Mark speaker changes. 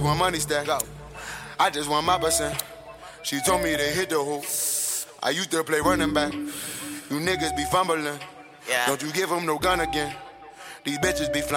Speaker 1: want money stack. I just want my percent. She told me to hit the hoop. I used to play running back. You niggas be fumbling.
Speaker 2: Yeah.
Speaker 1: Don't you give them no gun again. These bitches be flying.